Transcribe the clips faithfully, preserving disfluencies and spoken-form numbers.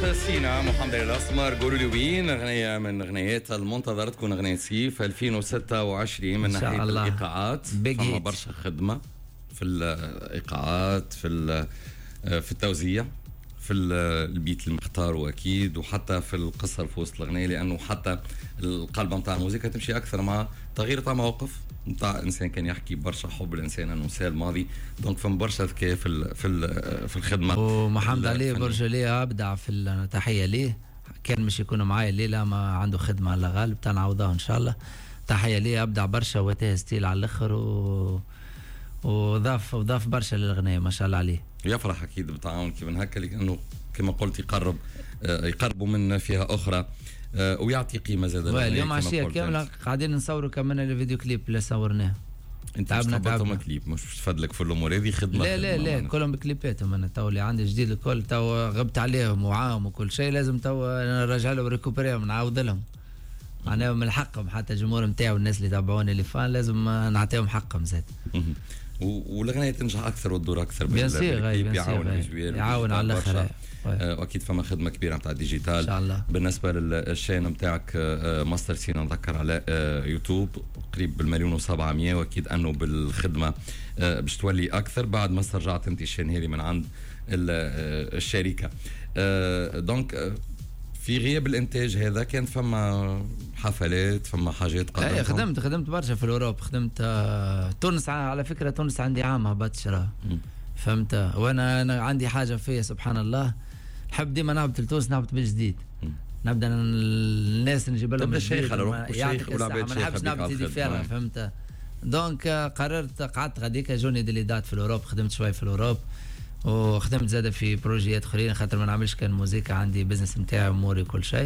ماستر سينا محمد الأسمر قولوا لي وين أغنية من أغنيات المنتظرة تكون أغنية صيف ألفين وستة وعشرين من ناحية الإيقاعات. فما برشا خدمة في الإيقاعات، في في التوزيع، في البيت المختار واكيد، وحتى في القصه في وسط الاغنيه، لانه حتى القلب نتاع الموسيقى تمشي اكثر مع تغيير تاع مواقف نتاع انسان كان يحكي برشا حب الانسان انه نسى الماضي. دونك فما برشا ذكاء في ال في ال في الخدمه. ومحمد علي برج ليه ابدع في التحيه ليه، كان مش يكون معايا الليله، ما عنده خدمه على غالب تنعوضها ان شاء الله. تحيه ليه ابدع برشا وتاه ستيل على الاخر، و وضاف وضاف برشا للاغنيه ما شاء الله عليه. يفرح اكيد بالتعاون كيف هكا، لانه كما قلت يقرب يقربوا من فيها اخرى ويعطي قيمه زاده. اليوم عشيه كامله قاعدين نصوروا كمان الفيديو كليب اللي صورناه. انت تعبنا تعبنا كليب مش تفضلك في الامور هذه خدمه. لا لا لا كلهم بكليباتهم. انا تو اللي عندي جديد الكل تو غبت عليهم وعاهم وكل شيء، لازم تو نرجع لهم ريكوبريهم نعاود لهم معناها من حقهم، حتى الجمهور نتاعو والناس اللي تابعوني اللي فان لازم نعطيهم حقهم زاد. والاغنيه تنجح اكثر وتدور اكثر بالكليب، يعاون يعاون على الاخر. واكيد فما خدمه كبيره نتاع الديجيتال ان شاء الله. بالنسبه للشين نتاعك ماستر سينا نذكر على يوتيوب قريب بالمليون وسبعمية، واكيد انه بالخدمه باش تولي اكثر بعد ما استرجعت انت الشين هذه من عند الشركه. دونك في غياب الانتاج هذا كان فما حفلات، فما حاجات قدمتهم؟ اي خدمت خدمت برشا في الاوروب. خدمت آه تونس، على فكره تونس عندي عام هبطت شرا فهمت. وانا أنا عندي حاجه فيا سبحان الله، نحب ديما نهبط لتونس نهبط بالجديد. نبدا الناس نجيب لهم الشيخ على روحك والشيخ ولا ما نحبش نهبط سيدي فيها فهمت. دونك قررت قعدت غاديك جوني ديليدات في الاوروب، خدمت شوي في الاوروب وخدمت زاده في بروجيات اخرين خاطر ما نعملش كان موسيقى، عندي بزنس نتاعي اموري وكل شيء.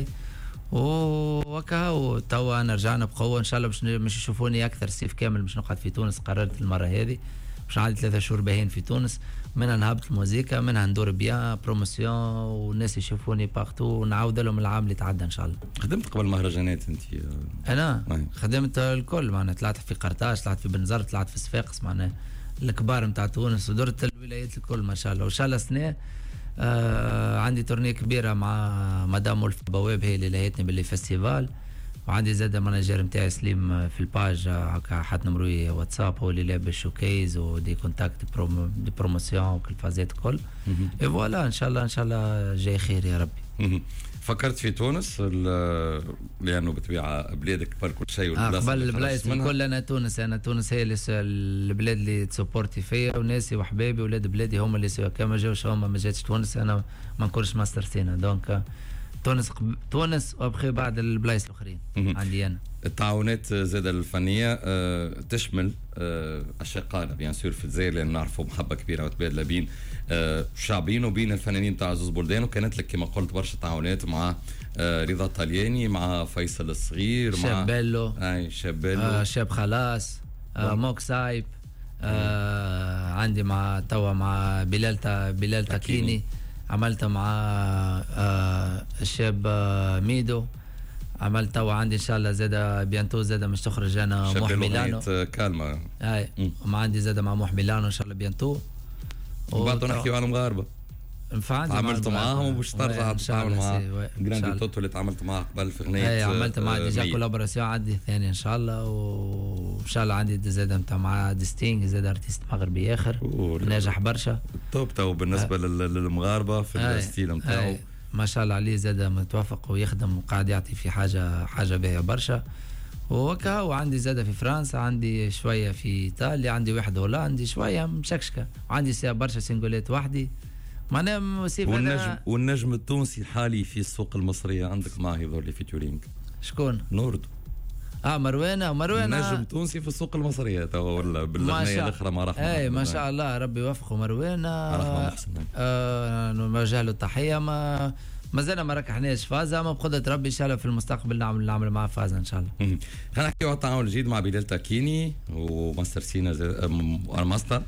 وكا وتوا انا رجعنا بقوه ان شاء الله باش مش يشوفوني اكثر الصيف كامل، مش نقعد في تونس. قررت المره هذه باش عندي ثلاثة شهور باهين في تونس، منها نهبط الموسيقى، منها ندور بيان بروموسيون والناس يشوفوني بارتو، ونعاود لهم العام اللي تعدى ان شاء الله. خدمت قبل مهرجانات انت؟ انا مم. خدمت الكل معناها، طلعت في قرطاج، طلعت في بنزرت، طلعت في صفاقس معناها الكبار نتاع تونس، ودرت الولايات الكل ما شاء الله. وان شاء الله سنه آه عندي تورنيه كبيره مع مدام ولف بواب، هي اللي لهيتني باللي فيستيفال. وعندي زاد مانجر نتاعي سليم في الباج هكا حط نمروي واتساب، هو اللي لابس شوكيز ودي كونتاكت بروم دي بروموسيون وكل فازات الكل. اي فوالا ان شاء الله ان شاء الله جاي خير يا ربي. فكرت في تونس لانه بطبيعه بلادك كبر كل شيء. آه قبل البلايص الكل انا تونس، انا تونس هي اللي البلاد اللي تسبورتي فيا، وناسي وحبابي ولاد بلادي هم اللي سوا. كما جاوش هم ما جاتش تونس انا ما نكونش ماستر سينا. دونك تونس تونس وابخي بعد البلايص الاخرين عندي انا. التعاونات زاده الفنيه أه تشمل أه اشقائنا بيان سور في الجزائر، لان نعرفوا محبه كبيره متبادله بين أه الشعبيين وبين الفنانين تاع زوز بلدان. وكانت لك كما قلت برشا تعاونات مع أه رضا الطلياني، مع فيصل الصغير، مع شاب بيلو، اي شاب بيلو، آه شاب خلاص، آه موك سايب، آه عندي مع توا مع بلال تا بلال تاكيني، عملت مع آه الشاب آه ميدو، عملت توا عندي ان شاء الله زاده بيانتو زاده مش تخرج انا موح ميلانو كالمه. اي وما عندي زاده مع موح ميلانو ان شاء الله بيانتو. وبعد نحكيو على المغاربه عملت معاهم وباش ترجع تتعامل مع جراندي توتو اللي تعاملت معاه قبل في اغنيه. اي عملت مع ديجا كولابوراسيون عندي ثاني ان شاء الله. وان شاء الله عندي زاده نتاع مع ديستينغ زاده ارتيست مغربي اخر ناجح برشا. توب تو بالنسبه آه. للمغاربه في الستيل نتاعو ما شاء الله عليه زاده متوافق ويخدم وقاعد يعطي في حاجه حاجه باهيه برشا. وكا وعندي زاده في فرنسا، عندي شويه في ايطاليا، عندي واحد هولندي شويه مشكشكه، وعندي برشا سينجولات وحدي معناها موسيقى. والنجم والنجم التونسي الحالي في السوق المصريه عندك معه يظهر لي فيتورينج شكون؟ نوردو. اه مروانه مروانه نجم تونسي في السوق المصريه توا ولا بالاغنيه الاخرى ما رحمه. اي ما شاء الله ربي يوفقه مروانه رحمه محسن. آه نوجه له التحيه. ما مازال ما ركحناش فازه، ما بقدره ربي ان شاء الله في المستقبل نعمل نعمل معاه فازه ان شاء الله. خلينا نحكيو على التعاون الجديد مع بلال تاكيني وماستر سينا ماستر.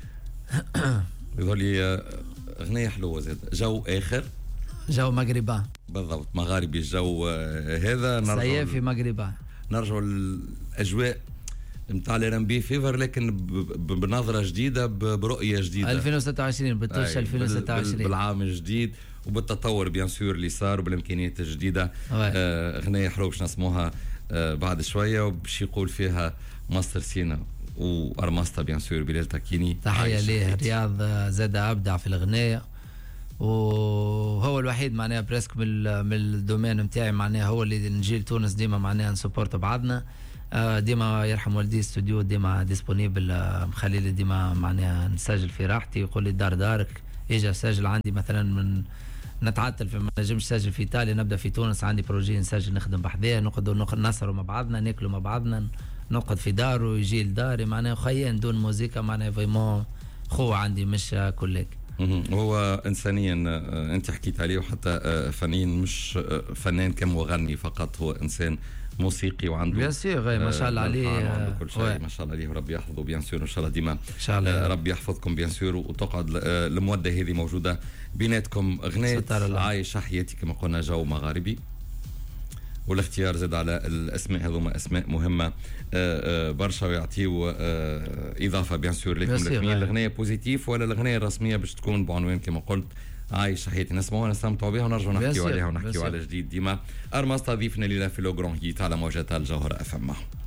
يظهر لي اغنيه حلوه زاد، جو اخر، جو مغربا بالضبط مغاربي الجو هذا. صيفي مغربا، نرجعوا للاجواء نتاع الارنبي فيفر لكن بنظره جديده برؤيه جديده ألفين وستة وعشرين بالطش ألفين وستة وعشرين بالعام الجديد وبالتطور بيان سور اللي صار وبالامكانيات الجديده. آه غنية حلوه باش نسموها آه بعد شويه وباش يقول فيها ماستر سينا وارماستا بيان سور بلال تاكيني. تحيه ليه رياض زاد ابدع في الغنايه وهو الوحيد معناها بريسك من من الدومين نتاعي معناها هو اللي نجي تونس ديما معناها نسبورت بعضنا ديما يرحم والدي استوديو ديما ديسبونيبل مخلي لي ديما معناها نسجل في راحتي يقول لي دار دارك اجا سجل عندي مثلا من نتعطل في ما نجمش نسجل في ايطاليا نبدا في تونس عندي بروجي نسجل نخدم بحذاه نقعدوا نسهروا مع بعضنا ناكلوا مع بعضنا نقعد في داره يجي لداري معناها خيان دون موسيقى معناها فيمون خو عندي مش كوليك. هو انسانيا انت حكيت عليه وحتى فنيا مش فنان كمغني فقط هو انسان موسيقي وعنده بيان سور ما شاء الله عليه وعنده كل شيء ما شاء الله عليه وربي يحفظه بيان سور ان شاء الله ديما ان شاء الله ربي يحفظكم بيان سور وتقعد الموده هذه موجوده بيناتكم. غنية عايشه حياتي كما قلنا جو مغاربي والاختيار زاد على الاسماء هذوما اسماء مهمه برشا ويعطيو اضافه بيان سور لكم الاثنين. الغنية بوزيتيف ولا الغنية الرسميه باش تكون بعنوان كما قلت عايش حياتي نسمعوها نستمتعوا بها ونرجعوا نحكيوا عليها ونحكيوا على جديد ديما. ارماستا ضيفنا ليله في لو جران هيت على موجات الجوهره اف ام.